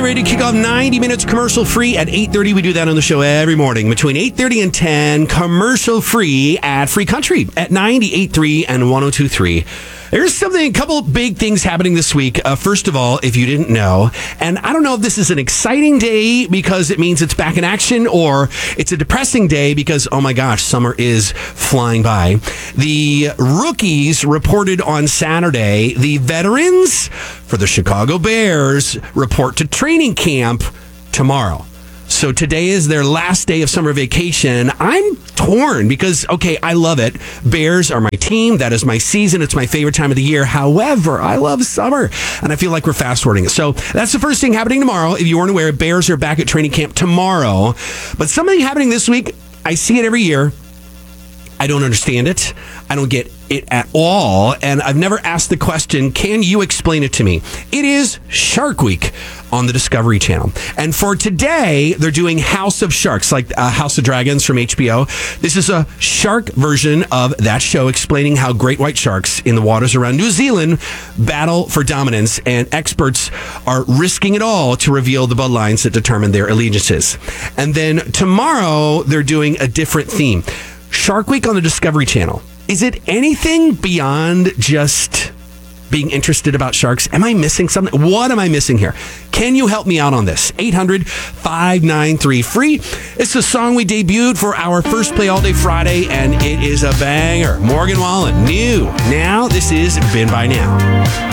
ready to kick off 90 minutes commercial free at 8:30. We do that on the show every morning between 8:30 and 10, commercial free at Free Country at 98.3 and 102.3. There's a couple big things happening this week. First of all, if you didn't know, and I don't know if this is an exciting day because it means it's back in action, or it's a depressing day because, oh my gosh, summer is flying by. The rookies reported on Saturday. The veterans for the Chicago Bears report to training camp tomorrow. So today is their last day of summer vacation. I'm torn because, okay, I love it. Bears are my team. That is my season. It's my favorite time of the year. However, I love summer, and I feel like we're fast-forwarding it. So that's the first thing happening tomorrow. If you weren't aware, Bears are back at training camp tomorrow. But something happening this week, I see it every year. I don't understand it. I don't get it at all. And I've never asked the question, can you explain it to me? It is Shark Week on the Discovery Channel. And for today, they're doing House of Sharks, like House of Dragons from HBO. This is a shark version of that show, explaining how great white sharks in the waters around New Zealand battle for dominance. And experts are risking it all to reveal the bloodlines that determine their allegiances. And then tomorrow, they're doing a different theme. Shark Week on the Discovery Channel. Is it anything beyond just being interested about sharks? Am I missing something? What am I missing here? Can you help me out on this? 800-593-FREE. It's the song we debuted for our first Play All Day Friday, and it is a banger. Morgan Wallen, new. Now, this is Been By Now.